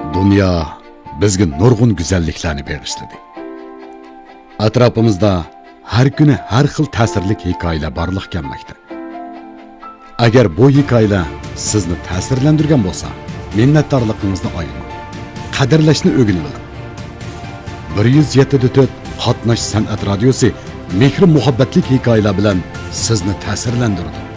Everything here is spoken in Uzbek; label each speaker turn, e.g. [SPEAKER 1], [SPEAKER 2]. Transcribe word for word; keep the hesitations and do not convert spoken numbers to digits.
[SPEAKER 1] Dünya bizga nurg'un go'zalliklarni bag'ishladi. Atrofimizda har kuni har xil ta'sirli hikoyalar borliq kelmoqda. Agar bu hikoyalar sizni ta'sirlantirgan bo'lsa, minnatdorligingizni oyimang. Qadrlashni o'rganib oling. bir yuz yetti nuqta to'rt Qatnash san'at radiosi mehr muhabbatlik hikoyalar bilan sizni ta'sirlantiradi.